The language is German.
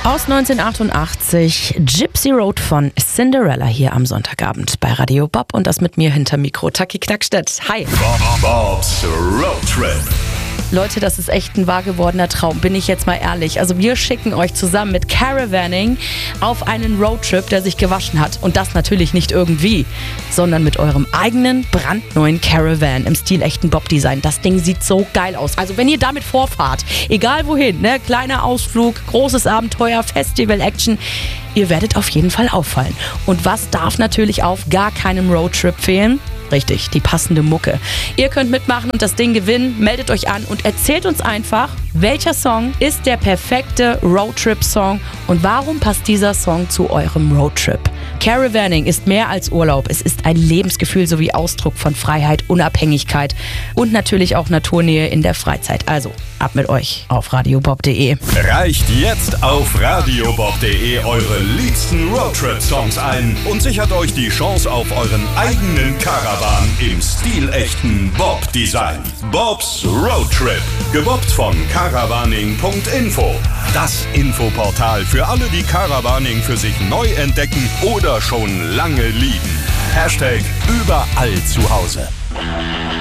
Aus 1988, Gypsy Road von Cinderella hier am Sonntagabend bei Radio Bob und das mit mir hinter Mikro, Taki Knackstedt. Hi. Bob's Road Trip. Leute, das ist echt ein wahr gewordener Traum, bin ich jetzt mal ehrlich. Also wir schicken euch zusammen mit Caravanning auf einen Roadtrip, der sich gewaschen hat. Und das natürlich nicht irgendwie, sondern mit eurem eigenen brandneuen Caravan im stilechten Bob-Design. Das Ding sieht so geil aus. Also wenn ihr damit vorfahrt, egal wohin, ne, kleiner Ausflug, großes Abenteuer, Festival-Action, ihr werdet auf jeden Fall auffallen. Und was darf natürlich auf gar keinem Roadtrip fehlen? Richtig, die passende Mucke. Ihr könnt mitmachen und das Ding gewinnen. Meldet euch an und erzählt uns einfach, welcher Song ist der perfekte Roadtrip-Song und warum passt dieser Song zu eurem Roadtrip? Caravanning ist mehr als Urlaub. Es ist ein Lebensgefühl sowie Ausdruck von Freiheit, Unabhängigkeit und natürlich auch Naturnähe in der Freizeit. Also, ab mit euch auf radiobob.de. Reicht jetzt auf radiobob.de eure liebsten Roadtrip-Songs ein und sichert euch die Chance auf euren eigenen Caravan im stilechten Bob-Design. Bob's Road Trip, gebobbt von caravaning.info. Das Infoportal für alle, die Caravaning für sich neu entdecken oder schon lange lieben. #überall zu Hause.